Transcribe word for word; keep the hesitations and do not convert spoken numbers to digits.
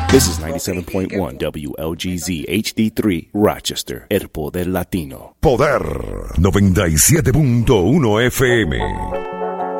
This is ninety-seven point one W L G Z H D three Rochester, El Poder Latino. Poder noventa y siete punto uno F M.